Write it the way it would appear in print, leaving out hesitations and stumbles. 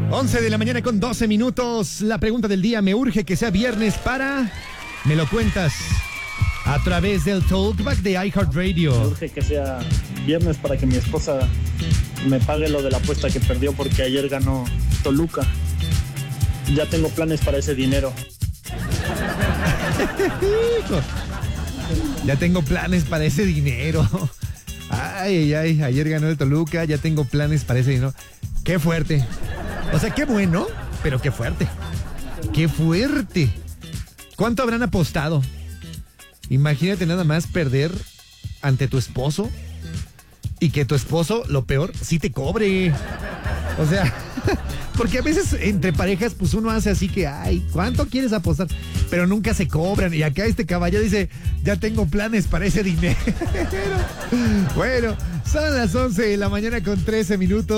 11 de la mañana con 12 minutos. La pregunta del día, me urge que sea viernes para... Me lo cuentas a través del Talkback de iHeartRadio. Me urge que sea viernes para que mi esposa me pague lo de la apuesta que perdió porque ayer ganó Toluca. Ya tengo planes para ese dinero. Ya tengo planes para ese dinero. Ay, ayer ganó el Toluca, ya tengo planes para ese dinero. Qué fuerte. O sea, qué bueno, pero qué fuerte. Qué fuerte. ¿Cuánto habrán apostado? Imagínate nada más perder ante tu esposo y que tu esposo, lo peor, sí te cobre. O sea, porque a veces entre parejas, pues uno hace así que, ay, ¿cuánto quieres apostar? Pero nunca se cobran. Y acá este caballo dice, ya tengo planes para ese dinero. Bueno, son las 11 de la mañana con 13 minutos.